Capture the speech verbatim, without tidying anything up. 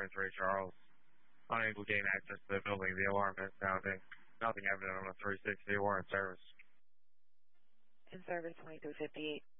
twenty-three Charles. Unable to gain access to the building. The alarm is sounding. Nothing evident on the three sixty or in service. In service twenty-three fifty-eight.